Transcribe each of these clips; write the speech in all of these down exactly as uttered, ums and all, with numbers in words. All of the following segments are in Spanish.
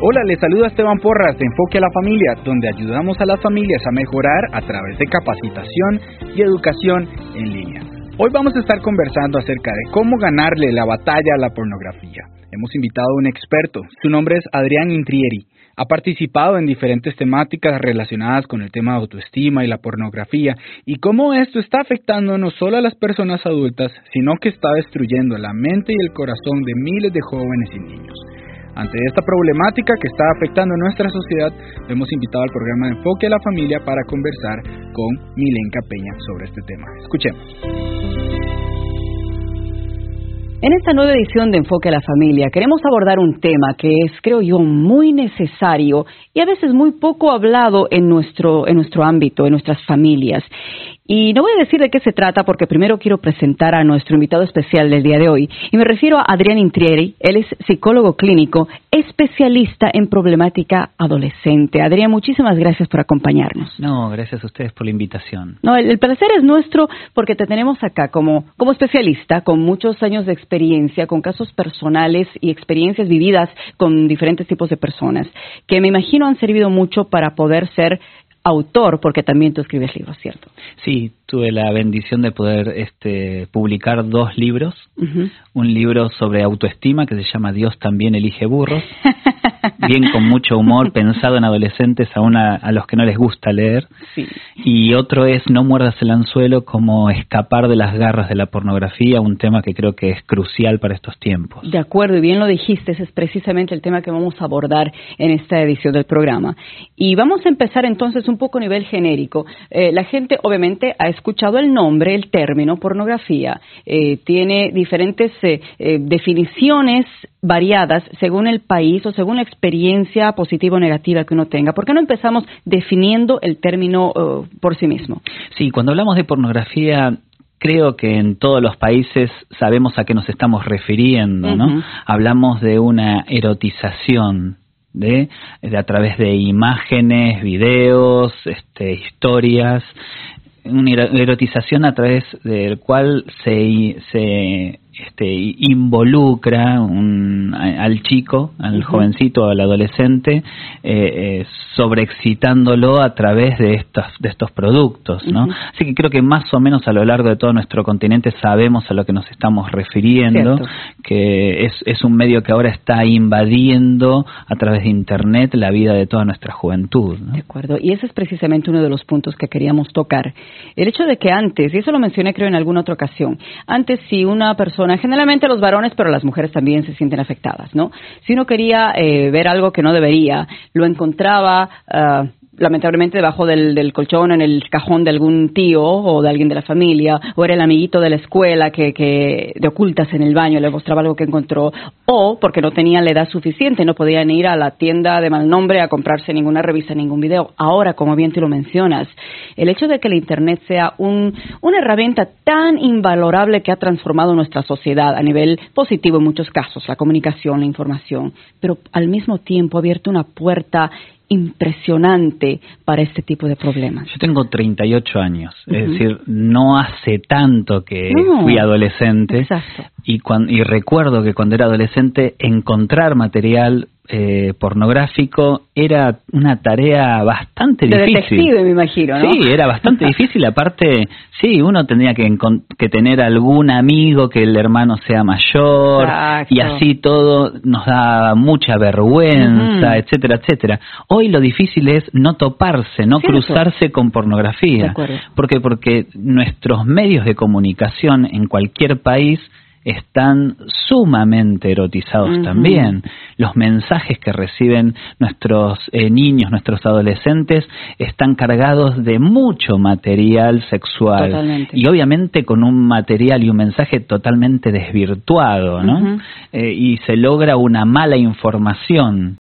Hola, les saluda Esteban Porras de Enfoque a la Familia, donde ayudamos a las familias a mejorar a través de capacitación y educación en línea. Hoy vamos a estar conversando acerca de cómo ganarle la batalla a la pornografía. Hemos invitado a un experto, su nombre es Adrián Intrieri. Ha participado en diferentes temáticas relacionadas con el tema de autoestima y la pornografía y cómo esto está afectando no solo a las personas adultas, sino que está destruyendo la mente y el corazón de miles de jóvenes y niños. Ante esta problemática que está afectando a nuestra sociedad, hemos invitado al programa de Enfoque a la Familia para conversar con Milenka Peña sobre este tema. Escuchemos. En esta nueva edición de Enfoque a la Familia queremos abordar un tema que es, creo yo, muy necesario y a veces muy poco hablado en nuestro, en nuestro ámbito, en nuestras familias. Y no voy a decir de qué se trata porque primero quiero presentar a nuestro invitado especial del día de hoy. Y me refiero a Adrián Intrieri. Él es psicólogo clínico, especialista en problemática adolescente. Adrián, muchísimas gracias por acompañarnos. No, gracias a ustedes por la invitación. No, el, el placer es nuestro porque te tenemos acá como, como especialista, con muchos años de experiencia, con casos personales y experiencias vividas con diferentes tipos de personas, que me imagino han servido mucho para poder ser autor, porque también tú escribes libros, ¿cierto? Sí, tuve la bendición de poder este, publicar dos libros. Uh-huh. Un libro sobre autoestima que se llama Dios también elige burros, bien con mucho humor, pensado en adolescentes, aún a, a los que no les gusta leer. Sí. Y otro es No muerdas el anzuelo, cómo escapar de las garras de la pornografía, un tema que creo que es crucial para estos tiempos. De acuerdo, y bien lo dijiste, ese es precisamente el tema que vamos a abordar en esta edición del programa. Y vamos a empezar entonces un un poco a nivel genérico. Eh, la gente obviamente ha escuchado el nombre, el término pornografía. Eh, tiene diferentes eh, eh, definiciones variadas según el país o según la experiencia positiva o negativa que uno tenga. ¿Por qué no empezamos definiendo el término uh, por sí mismo? Sí, cuando hablamos de pornografía, creo que en todos los países sabemos a qué nos estamos refiriendo, ¿no? Uh-huh. Hablamos de una erotización De, de a través de imágenes, videos, este, historias, una erotización a través del cual se, se este, involucra un, al chico, al uh-huh. jovencito, al adolescente, eh, eh, sobreexcitándolo a través de estos, de estos productos, ¿no? Uh-huh. Así que creo que más o menos a lo largo de todo nuestro continente sabemos a lo que nos estamos refiriendo, Cierto. que es, es un medio que ahora está invadiendo a través de Internet la vida de toda nuestra juventud, ¿no? De acuerdo, y ese es precisamente uno de los puntos que queríamos tocar. El hecho de que antes, y eso lo mencioné creo en alguna otra ocasión, antes si una persona, generalmente los varones, pero las mujeres también se sienten afectadas, ¿no? Si uno quería eh, ver algo que no debería, lo encontraba uh, lamentablemente debajo del, del colchón, en el cajón de algún tío o de alguien de la familia, o era el amiguito de la escuela que, que de ocultas en el baño le mostraba algo que encontró, o porque no tenían la edad suficiente, no podían ir a la tienda de mal nombre a comprarse ninguna revista, ningún video. Ahora, como bien tú lo mencionas, el hecho de que el Internet sea un, una herramienta tan invalorable que ha transformado nuestra sociedad a nivel positivo en muchos casos, la comunicación, la información, pero al mismo tiempo ha abierto una puerta impresionante para este tipo de problemas. Yo tengo treinta y ocho años, uh-huh. es decir, no hace tanto que no, fui adolescente. Exacto. Y, cuando, y recuerdo que cuando era adolescente encontrar material eh, pornográfico era una tarea bastante de difícil. Detective, me imagino, ¿no? Sí, era bastante difícil. Aparte, sí, uno tenía que, que tener algún amigo que el hermano sea mayor. Exacto. Y así todo nos da mucha vergüenza, uh-huh. etcétera, etcétera. Hoy lo difícil es no toparse, no Cierto. cruzarse con pornografía. De acuerdo. ¿Por qué? Porque nuestros medios de comunicación en cualquier país están sumamente erotizados uh-huh. también. Los mensajes que reciben nuestros eh, niños, nuestros adolescentes, están cargados de mucho material sexual. Totalmente. Y obviamente con un material y un mensaje totalmente desvirtuado, ¿no? Uh-huh. Eh, y se logra una mala información.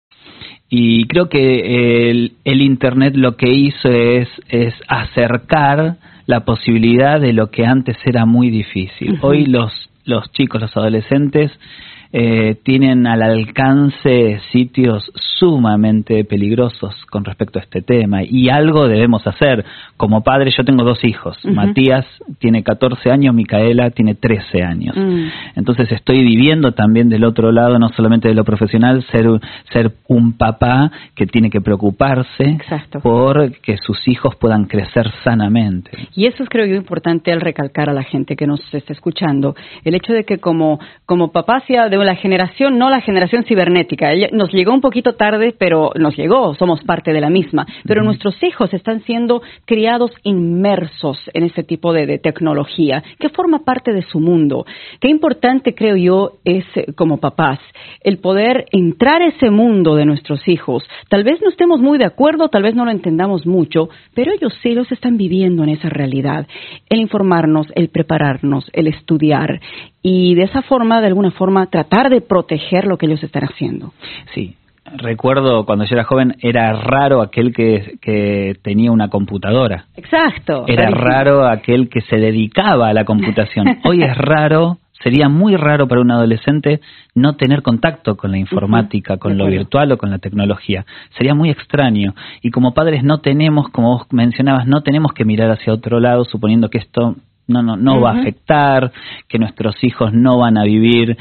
Y creo que el, el Internet lo que hizo es, es acercar la posibilidad de lo que antes era muy difícil. Uh-huh. Hoy los los chicos, los adolescentes, eh, tienen al alcance sitios sumamente peligrosos con respecto a este tema, y algo debemos hacer. Como padre, yo tengo dos hijos, uh-huh. Matías tiene catorce años, Micaela tiene trece años. Uh-huh. Entonces estoy viviendo también del otro lado, no solamente de lo profesional, ser, ser un papá que tiene que preocuparse Exacto. por que sus hijos puedan crecer sanamente. Y eso es, creo yo, importante al recalcar a la gente que nos está escuchando, el hecho de que como, como papá sea de la generación, no la generación cibernética, nos llegó un poquito tarde, pero nos llegó, somos parte de la misma, pero uh-huh. nuestros hijos están siendo criados inmersos en este tipo de, de tecnología, que forma parte de su mundo. Qué importante, creo yo, es como papás, el poder entrar a ese mundo de nuestros hijos. Tal vez no estemos muy de acuerdo, tal vez no lo entendamos mucho, pero ellos sí los están viviendo en esa realidad. El informarnos, el prepararnos, el estudiar y de esa forma, de alguna forma, tratar de proteger lo que ellos están haciendo. Sí. Recuerdo cuando yo era joven, era raro aquel que, que tenía una computadora. Exacto. Era rarísimo. Raro aquel que se dedicaba a la computación. Hoy es raro, sería muy raro para un adolescente no tener contacto con la informática, uh-huh. con lo virtual o con la tecnología. Sería muy extraño. Y como padres no tenemos, como vos mencionabas, no tenemos que mirar hacia otro lado suponiendo que esto no no no uh-huh. va a afectar, que nuestros hijos no van a vivir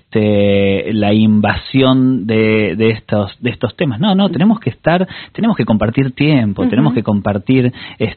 este la invasión de de estos de estos temas. No, no, tenemos que estar, tenemos que compartir tiempo, uh-huh. tenemos que compartir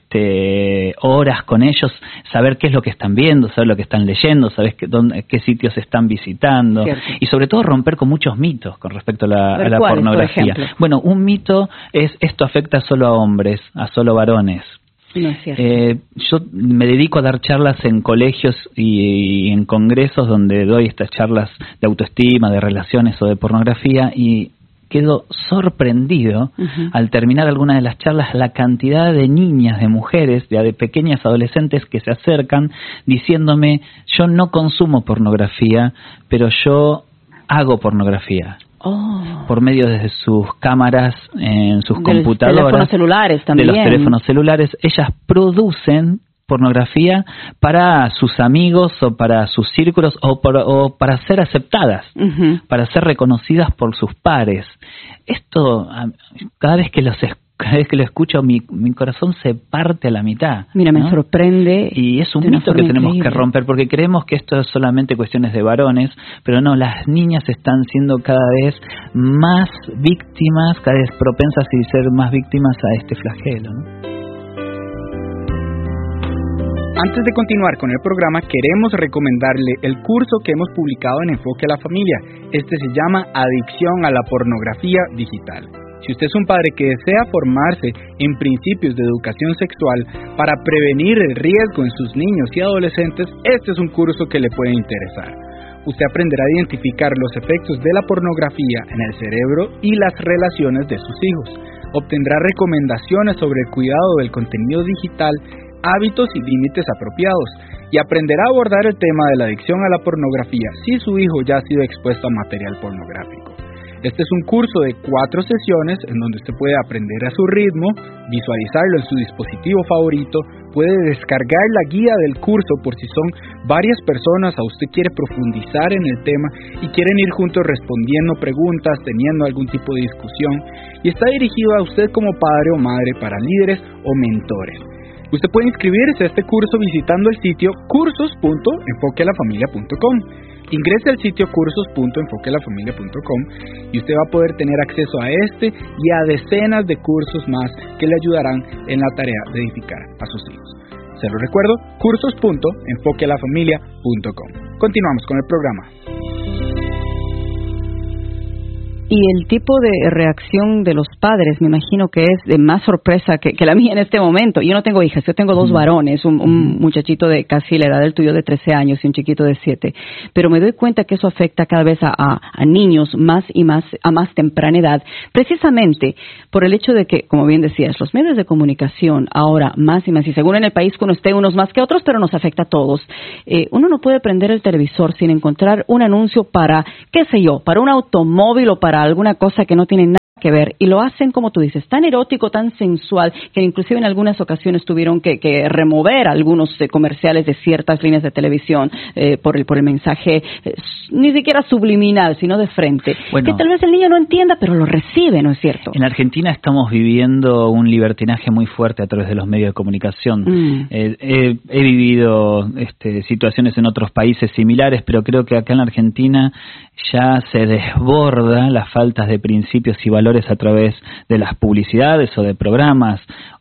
este horas con ellos, saber qué es lo que están viendo, saber lo que están leyendo, saber qué dónde, qué sitios están visitando. Cierto. Y sobre todo romper con muchos mitos con respecto a la, a la pornografía. Bueno, un mito es esto afecta solo a hombres, a solo varones. No es cierto. Eh, yo me dedico a dar charlas en colegios y, y en congresos donde doy estas charlas de autoestima, de relaciones o de pornografía, y quedo sorprendido uh-huh. al terminar alguna de las charlas la cantidad de niñas, de mujeres, de, de pequeñas adolescentes que se acercan diciéndome: yo no consumo pornografía, pero yo hago pornografía. Oh. Por medio de sus cámaras, en sus de computadoras, los teléfonos celulares también. de los teléfonos celulares, ellas producen pornografía para sus amigos o para sus círculos o, por, o para ser aceptadas, uh-huh. para ser reconocidas por sus pares. Esto, cada vez que los cada vez que lo escucho, mi, mi corazón se parte a la mitad. Mira, ¿no? me sorprende. Y es un mito que tenemos increíble. que romper, porque creemos que esto es solamente cuestiones de varones, pero no, las niñas están siendo cada vez más víctimas, cada vez propensas a ser más víctimas a este flagelo, ¿no? Antes de continuar con el programa, queremos recomendarle el curso que hemos publicado en Enfoque a la Familia. Este se llama Adicción a la Pornografía Digital. Si usted es un padre que desea formarse en principios de educación sexual para prevenir el riesgo en sus niños y adolescentes, este es un curso que le puede interesar. Usted aprenderá a identificar los efectos de la pornografía en el cerebro y las relaciones de sus hijos. Obtendrá recomendaciones sobre el cuidado del contenido digital, hábitos y límites apropiados, y aprenderá a abordar el tema de la adicción a la pornografía si su hijo ya ha sido expuesto a material pornográfico. Este es un curso de cuatro sesiones en donde usted puede aprender a su ritmo, visualizarlo en su dispositivo favorito, puede descargar la guía del curso por si son varias personas o usted quiere profundizar en el tema y quieren ir juntos respondiendo preguntas, teniendo algún tipo de discusión, y está dirigido a usted como padre o madre para líderes o mentores. Usted puede inscribirse a este curso visitando el sitio cursos punto enfoque a la familia punto com. Ingrese al sitio cursos punto enfoque a la familia punto com y usted va a poder tener acceso a este y a decenas de cursos más que le ayudarán en la tarea de edificar a sus hijos. Se lo recuerdo, cursos punto enfoque a la familia punto com. Continuamos con el programa. Y el tipo de reacción de los padres, me imagino que es de más sorpresa que, que la mía en este momento. Yo no tengo hijas, yo tengo dos mm. varones, un, un muchachito de casi la edad del tuyo de trece años y un chiquito de siete. Pero me doy cuenta que eso afecta cada vez a, a, a niños más y más, a más temprana edad, precisamente por el hecho de que, como bien decías, los medios de comunicación ahora más y más, y según en el país que uno esté, unos más que otros, pero nos afecta a todos. Eh, uno no puede prender el televisor sin encontrar un anuncio para, qué sé yo, para un automóvil o para alguna cosa que no tiene nada que ver. Y lo hacen, como tú dices, tan erótico, tan sensual, que inclusive en algunas ocasiones tuvieron que, que remover algunos eh, comerciales de ciertas líneas de televisión eh, por el por el mensaje eh, ni siquiera subliminal, sino de frente. Bueno, que tal vez el niño no entienda, pero lo recibe, ¿no es cierto? En Argentina estamos viviendo un libertinaje muy fuerte a través de los medios de comunicación. Mm. Eh, he, he vivido este, situaciones en otros países similares, pero creo que acá en Argentina ya se desborda las faltas de principios y valores a través de las publicidades o de programas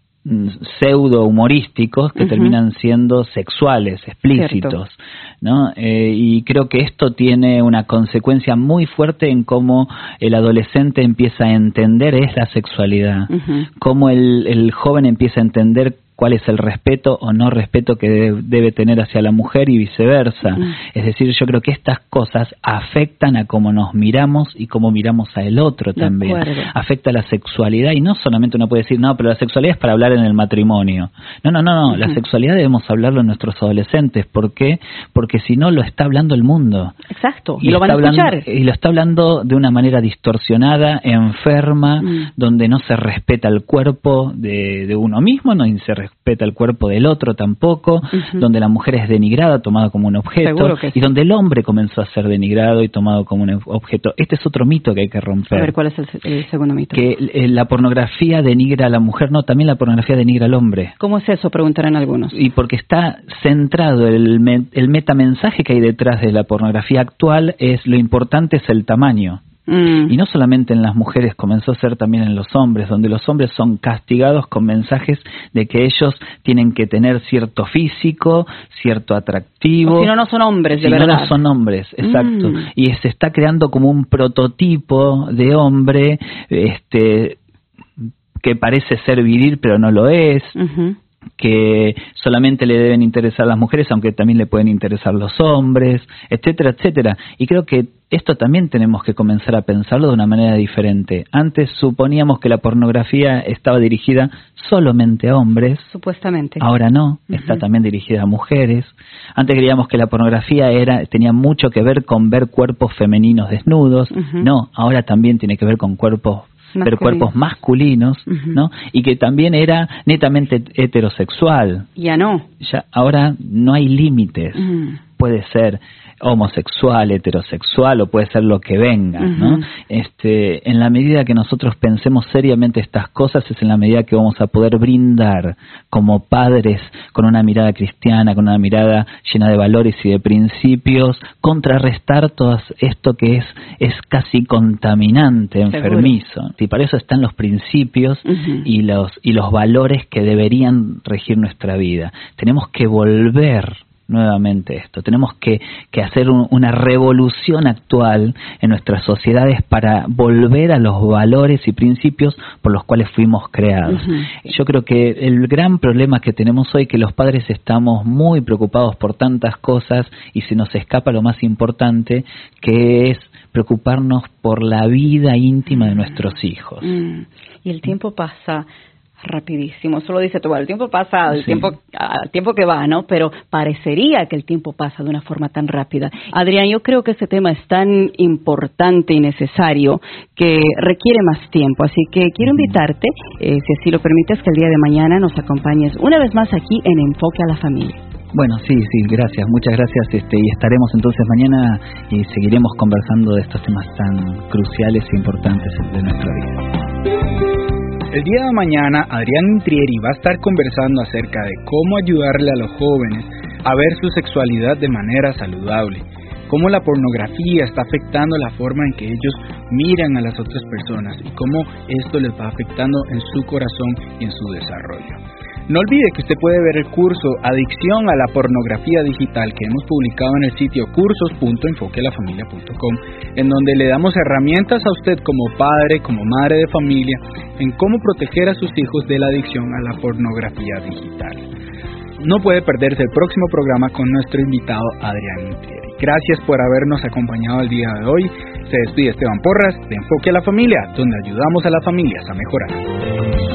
pseudo humorísticos que uh-huh. terminan siendo sexuales, explícitos, Cierto. ¿no? Eh, y creo que esto tiene una consecuencia muy fuerte en cómo el adolescente empieza a entender es la sexualidad, uh-huh. cómo el, el joven empieza a entender cuál es el respeto o no respeto que debe, debe tener hacia la mujer y viceversa. Mm. Es decir, yo creo que estas cosas afectan a cómo nos miramos y cómo miramos al otro también. Afecta a la sexualidad y no solamente uno puede decir, no, pero la sexualidad es para hablar en el matrimonio. No, no, no, no. Mm. La sexualidad debemos hablarlo en nuestros adolescentes. ¿Por qué? Porque si no lo está hablando el mundo. Exacto. Y, y lo van a escuchar. Hablando, y lo está hablando de una manera distorsionada, enferma, mm. donde no se respeta el cuerpo de, de uno mismo, no se respeta el cuerpo del otro tampoco, uh-huh. donde la mujer es denigrada, tomada como un objeto, y sí. donde el hombre comenzó a ser denigrado y tomado como un objeto. Este es otro mito que hay que romper. A ver, ¿cuál es el, el segundo mito? Que eh, la pornografía denigra a la mujer, no, también la pornografía denigra al hombre. ¿Cómo es eso? Preguntarán algunos. Y porque está centrado, el, me, el metamensaje que hay detrás de la pornografía actual es lo importante es el tamaño. Mm. Y no solamente en las mujeres, comenzó a ser también en los hombres, donde los hombres son castigados con mensajes de que ellos tienen que tener cierto físico, cierto atractivo. O si no, no son hombres, de si verdad. Si no, no son hombres, exacto. Mm. Y se está creando como un prototipo de hombre este, que parece ser viril, pero no lo es. Uh-huh. Que solamente le deben interesar las mujeres, aunque también le pueden interesar los hombres, etcétera, etcétera. Y creo que esto también tenemos que comenzar a pensarlo de una manera diferente. Antes suponíamos que la pornografía estaba dirigida solamente a hombres. Supuestamente. Ahora no, uh-huh. está también dirigida a mujeres. Antes creíamos que la pornografía era tenía mucho que ver con ver cuerpos femeninos desnudos. Uh-huh. No, ahora también tiene que ver con cuerpos Masculino. Pero cuerpos masculinos, uh-huh. ¿no? Y que también era netamente heterosexual. Ya no. Ya ahora no hay límites. Uh-huh. Puede ser homosexual, heterosexual o puede ser lo que venga, uh-huh. ¿no? Este, en la medida que nosotros pensemos seriamente estas cosas es en la medida que vamos a poder brindar como padres con una mirada cristiana, con una mirada llena de valores y de principios, contrarrestar todo esto que es es casi contaminante, enfermizo. Seguro. Y para eso están los principios uh-huh. y los y los valores que deberían regir nuestra vida. Tenemos que volver nuevamente esto. Tenemos que, que hacer un, una revolución actual en nuestras sociedades para volver a los valores y principios por los cuales fuimos creados. Uh-huh. Yo creo que el gran problema que tenemos hoy es que los padres estamos muy preocupados por tantas cosas y se nos escapa lo más importante, que es preocuparnos por la vida íntima de nuestros hijos. Mm. Y el tiempo pasa rapidísimo, solo dice tú, el tiempo pasa, el sí. tiempo, el tiempo que va, ¿no? Pero parecería que el tiempo pasa de una forma tan rápida. Adrián, yo creo que este tema es tan importante y necesario que requiere más tiempo, así que quiero invitarte, eh, si así lo permites, que el día de mañana nos acompañes una vez más aquí en Enfoque a la Familia. Bueno, sí, sí, gracias, muchas gracias, este, y estaremos entonces mañana y seguiremos conversando de estos temas tan cruciales e importantes de nuestra vida. El día de mañana, Adrián Intrieri va a estar conversando acerca de cómo ayudarle a los jóvenes a ver su sexualidad de manera saludable, cómo la pornografía está afectando la forma en que ellos miran a las otras personas y cómo esto les va afectando en su corazón y en su desarrollo. No olvide que usted puede ver el curso Adicción a la Pornografía Digital que hemos publicado en el sitio cursos punto enfoque a la familia punto com, en donde le damos herramientas a usted como padre, como madre de familia, en cómo proteger a sus hijos de la adicción a la pornografía digital. No puede perderse el próximo programa con nuestro invitado Adrián Intrieri. Gracias por habernos acompañado el día de hoy. Se despide Esteban Porras de Enfoque a la Familia, donde ayudamos a las familias a mejorar.